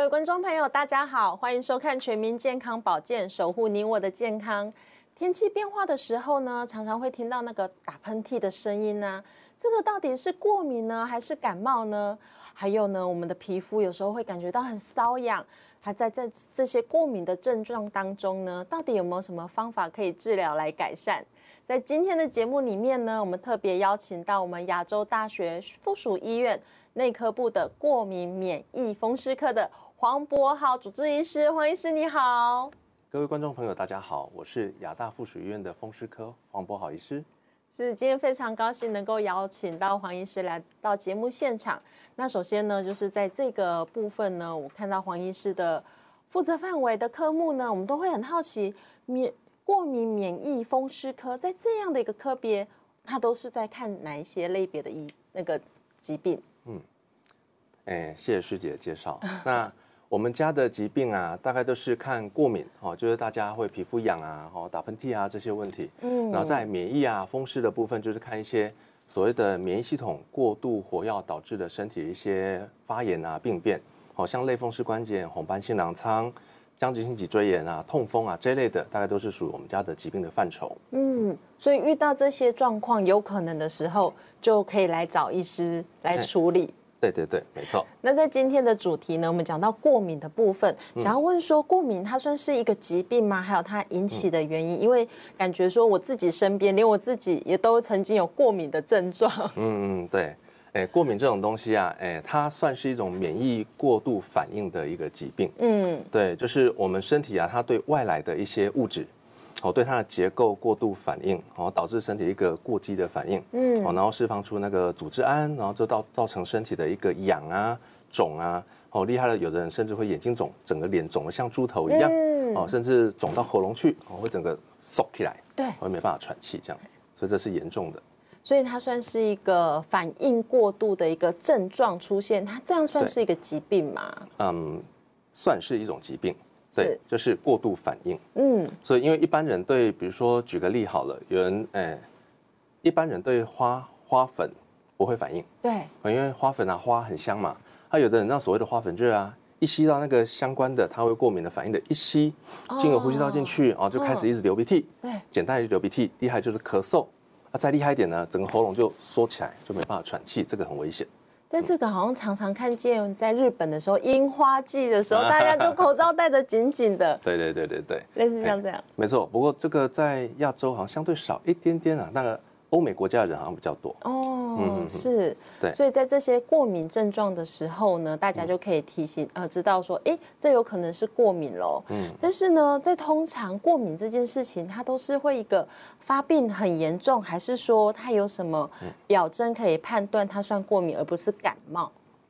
位观众朋友，大家好，欢迎收看《全民健康保健》，守护你我的健康。天气变化的时候呢，常常会听到那个打喷嚏的声音啊，这个到底是过敏呢，还是感冒呢？还有呢，我们的皮肤有时候会感觉到很瘙痒，还在这些过敏的症状当中呢，到底有没有什么方法可以治疗来改善？在今天的节目里面呢，我们特别邀请到我们亚洲大学附属医院内科部的过敏免疫风湿科的黄柏豪主治医师。黄医师你好。 各位观众朋友大家好，我是亚大附属医院的风湿科黄柏豪医师。 是，今天非常高兴能够邀请到黄医师来到节目现场。那首先呢，就是在这个部分呢，我看到黄医师的负责范围的科目呢，我们都会很好奇，过敏免疫风湿科在这样的一个科别，它都是在看哪一些类别的疾病？ 谢谢师姐的介绍。那我们家的疾病啊，大概都是看过敏哦，就是大家会皮肤痒啊、打喷嚏啊这些问题。然后在免疫啊、风湿的部分，就是看一些所谓的免疫系统过度活跃导致的身体的一些发炎啊、病变，像类风湿关节炎、红斑性狼疮、僵直性脊椎炎啊、痛风啊这一类的，大概都是属于我们家的疾病的范畴。 所以遇到这些状况，有可能的时候，就可以来找医师来处理。 对，没错。 那在今天的主题呢，我们讲到过敏的部分，想要问说，过敏它算是一个疾病吗？还有它引起的原因？因为感觉说我自己身边，连我自己也都曾经有过敏的症状。 对。过敏这种东西啊，它算是一种免疫过度反应的一个疾病。对，就是我们身体啊，它对外来的一些物质，对它的结构过度反应，导致身体一个过激的反应，然后释放出那个组织胺，然后就造成身体的一个痒啊、肿啊，厉害了，有的人甚至会眼睛肿，整个脸肿得像猪头一样，甚至肿到喉咙去，会整个缩起来， 对， 会没办法喘气这样，所以这是严重的。 所以它算是一个反应过度的一个症状出现，它这样算是一个疾病吗？ 算是一种疾病。对，就是过度反应。所以因为一般人对，比如说举个例好了，有人一般人对花粉不会反应。 对， 因为花粉啊，花很香嘛。有的人那所谓的花粉热啊，一吸到那个相关的，他会过敏的反应的，一吸进而呼吸道进去，就开始一直流鼻涕。 对， 简单的流鼻涕，厉害就是咳嗽。再厉害一点呢，整个喉咙就缩起来，就没办法喘气，这个很危险。 在这个好像常常看见，在日本的时候，樱花季的时候，大家就口罩戴得紧紧的。 对， 类似像这样。 没错，不过这个在亚洲好像相对少一点点啊，那个欧美国家的人好像比较多。 是。 对。 所以在这些过敏症状的时候呢，大家就可以知道说，这有可能是过敏咯。但是呢，在通常过敏这件事情，它都是会一个发病很严重，还是说它有什么表征可以判断它算过敏，而不是感冒？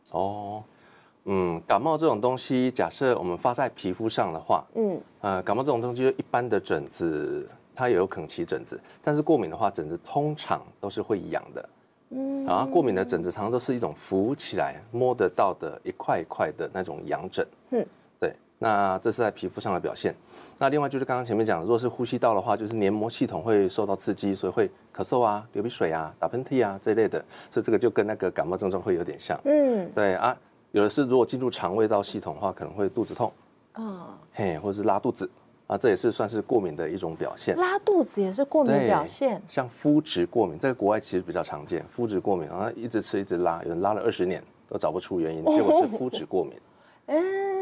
感冒这种东西，假设我们发在皮肤上的话，感冒这种东西，一般的疹子它也有可能起疹子，但是过敏的话，疹子通常都是会痒的。然后过敏的疹子常常都是一种浮起来摸得到的一块一块的那种痒疹。对，那这是在皮肤上的表现。那另外就是刚刚前面讲的，如果是呼吸道的话，就是黏膜系统会受到刺激，所以会咳嗽啊、流鼻水啊、打喷嚏啊这一类的，所以这个就跟那个感冒症状会有点像。对啊，有的是如果进入肠胃道系统的话，可能会肚子痛，或者是拉肚子。这也是算是过敏的一种表现。 拉肚子也是过敏表现， 像肤质过敏，在国外其实比较常见。肤质过敏，然后一直吃一直拉，有人拉了20年都找不出原因，结果是肤质过敏。